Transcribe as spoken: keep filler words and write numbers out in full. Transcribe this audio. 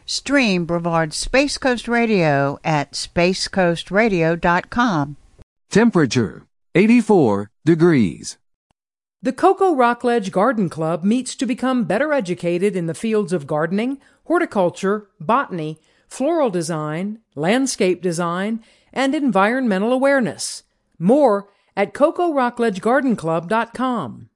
Stream Brevard's Space Coast Radio at space coast radio dot com. Temperature, eighty-four degrees. The Cocoa Rockledge Garden Club meets to become better educated in the fields of gardening, horticulture, botany, floral design, landscape design, and environmental awareness. More at cocoa rockledge garden club dot com.